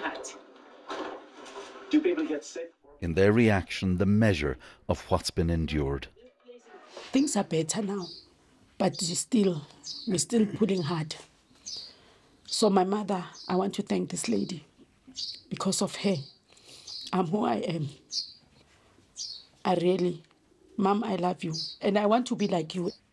had. Do people get sick? In their reaction, the measure of what's been endured. Things are better now, but we're still pulling hard. So my mother, I want to thank this lady. Because of her, I'm who I am. Mom, I love you. And I want to be like you.